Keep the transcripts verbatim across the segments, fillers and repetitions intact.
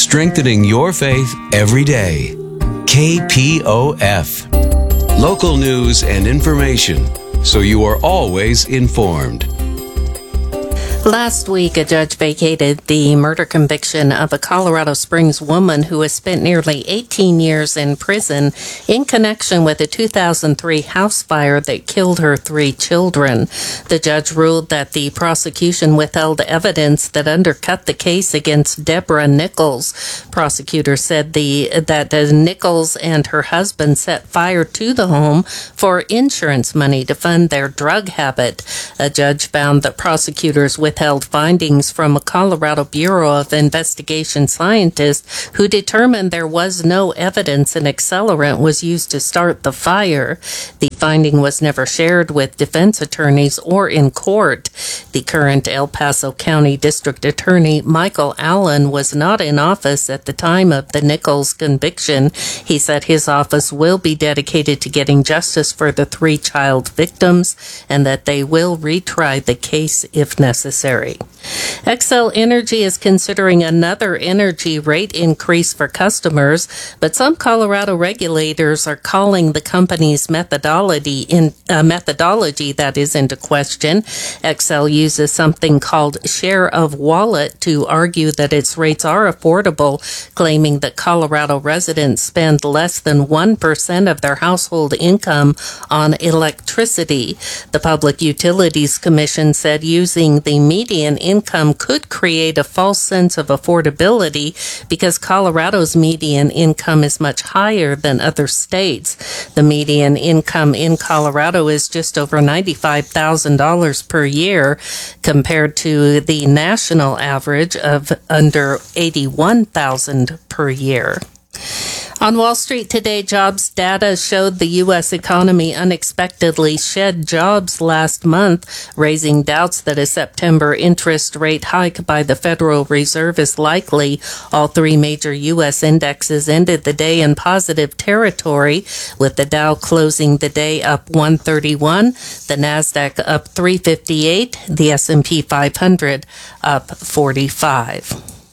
strengthening your faith every day. K P O F. Local news and information, so you are always informed. Last week, a judge vacated the murder conviction of a Colorado Springs woman who has spent nearly eighteen years in prison in connection with a two thousand three house fire that killed her three children. The judge ruled that the prosecution withheld evidence that undercut the case against Deborah Nichols. Prosecutors said the that Nichols and her husband set fire to the home for insurance money to fund their drug habit. A judge found that prosecutors withheld findings from a Colorado Bureau of Investigation scientist who determined there was no evidence an accelerant was used to start the fire. The finding was never shared with defense attorneys or in court. The current El Paso County District Attorney Michael Allen was not in office at the time of the Nichols conviction. He said his office will be dedicated to getting justice for the three child victims and that they will retry the case if necessary. Xcel Energy is considering another energy rate increase for customers, but some Colorado regulators are calling the company's methodology in uh, methodology that is into question. Xcel uses something called share of wallet to argue that its rates are affordable, claiming that Colorado residents spend less than one percent of their household income on electricity. The Public Utilities Commission said using the median income could create a false sense of affordability because Colorado's median income is much higher than other states. The median income in Colorado is just over ninety-five thousand dollars per year compared to the national average of under eighty-one thousand dollars per year. On Wall Street today, jobs data showed the U S economy unexpectedly shed jobs last month, raising doubts that a September interest rate hike by the Federal Reserve is likely. All three major U S indexes ended the day in positive territory, with the Dow closing the day up one thirty-one, the Nasdaq up three fifty-eight, the S and P five hundred up forty-five.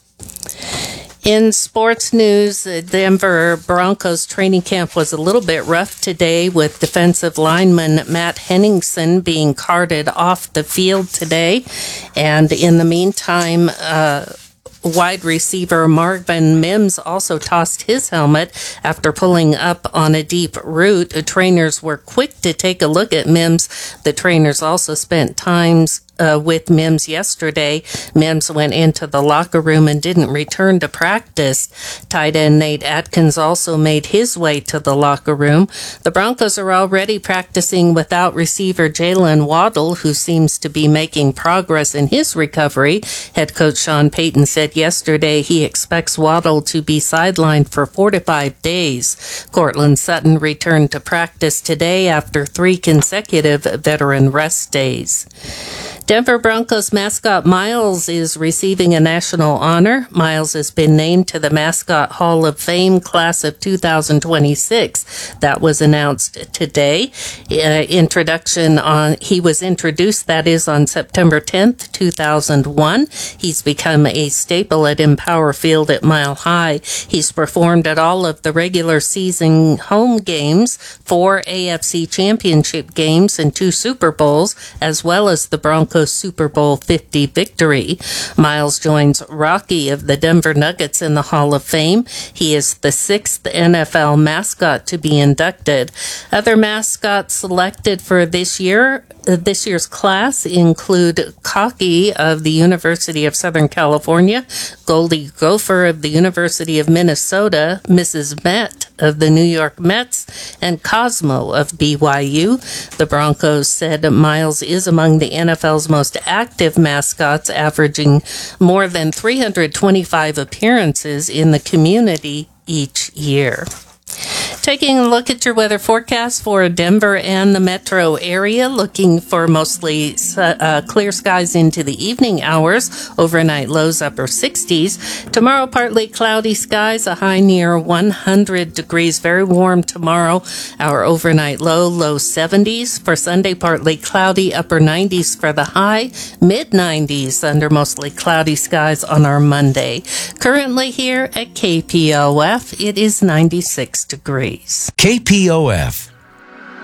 In sports news, the Denver Broncos training camp was a little bit rough today, with defensive lineman Matt Henningsen being carted off the field today. And in the meantime, uh, wide receiver Marvin Mims also tossed his helmet after pulling up on a deep route. Trainers were quick to take a look at Mims. The trainers also spent times Uh, with Mims yesterday. Mims went into the locker room and didn't return to practice. Tight end Nate Atkins also made his way to the locker room. The Broncos are already practicing without receiver Jalen Waddle, who seems to be making progress in his recovery. Head coach Sean Payton said yesterday he expects Waddle to be sidelined for four to five days. Cortland Sutton returned to practice today after three consecutive veteran rest days. Denver Broncos mascot Miles is receiving a national honor. Miles has been named to the Mascot Hall of Fame class of two thousand twenty-six. That was announced today. Uh, introduction on he was introduced, that is, on September tenth, two thousand one. He's become a staple at Empower Field at Mile High. He's performed at all of the regular season home games, four A F C championship games, and two Super Bowls, as well as the Broncos Super Bowl fifty victory. Miles joins Rocky of the Denver Nuggets in the Hall of Fame. He is the sixth N F L mascot to be inducted. Other mascots selected for this year, uh, this year's class include Cocky of the University of Southern California, Goldie Gopher of the University of Minnesota, Missus Met of the New York Mets, and Cosmo of B Y U. The Broncos said Miles is among the N F L's most active mascots, averaging more than three hundred twenty-five appearances in the community each year. Taking a look at your weather forecast for Denver and the metro area, looking for mostly uh, clear skies into the evening hours, overnight lows upper sixties. Tomorrow, partly cloudy skies, a high near one hundred degrees, very warm tomorrow. Our overnight low, low seventies. For Sunday, partly cloudy, upper nineties for the high, mid nineties under mostly cloudy skies on our Monday. Currently here at K P O F, it is ninety-six degrees. K P O F,